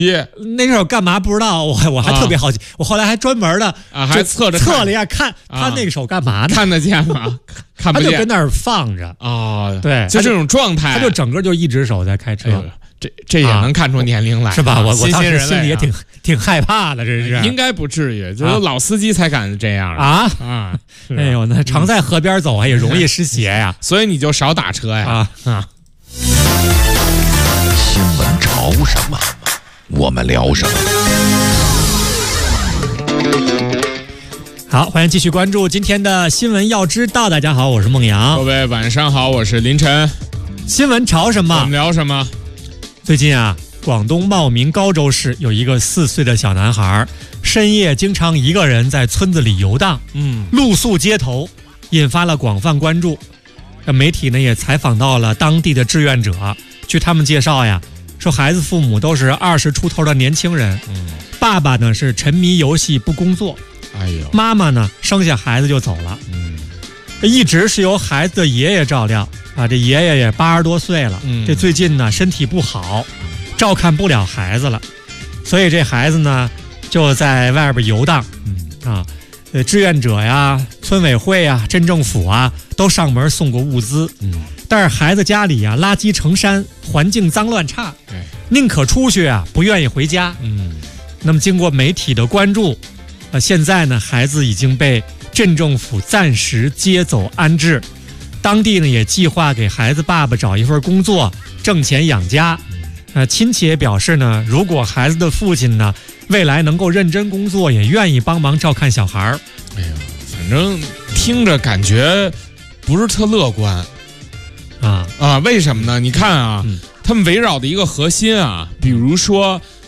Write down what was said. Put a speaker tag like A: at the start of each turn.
A: 那首干嘛不知道，我还特别好奇，我后来还专门的
B: 还测了
A: 一下看他那首干嘛呢？
B: 看得见吗？看不见，
A: 他就跟那儿放着对，
B: 就这种状态，
A: 他就整个就一只手在开车。
B: 这也能看出年龄来，
A: 是吧？我当时
B: 新人
A: 心里也挺害怕的，这是
B: 应该不至于，就是老司机才敢这样
A: 哎呦，那常在河边走也容易湿鞋呀，
B: 所以你就少打车呀
C: 新闻潮什么，我们聊什么。
A: 好，欢迎继续关注今天的新闻要知道。大家好，我是孟阳。
B: 各位晚上好，我是林晨。
A: 新闻潮什么？
B: 我们聊什么？
A: 最近广东茂名高州市有一个4岁的小男孩，深夜经常一个人在村子里游荡，露宿街头，引发了广泛关注。媒体呢也采访到了当地的志愿者，据他们介绍呀，说孩子父母都是20出头的年轻人，爸爸呢是沉迷游戏不工作，妈妈呢生下孩子就走了，一直是由孩子的爷爷照料这爷爷也80多岁了，这最近呢身体不好，照看不了孩子了，所以这孩子呢就在外边游荡，志愿者呀、村委会呀、镇政府都上门送过物资，但是孩子家里垃圾成山，环境脏乱差，宁可出去不愿意回家，那么经过媒体的关注，现在呢孩子已经被镇政府暂时接走安置。当地呢也计划给孩子爸爸找一份工作，挣钱养家。亲戚也表示呢，如果孩子的父亲呢未来能够认真工作，也愿意帮忙照看小孩。
B: 反正听着感觉不是特乐观为什么呢？你看他们围绕的一个核心比如说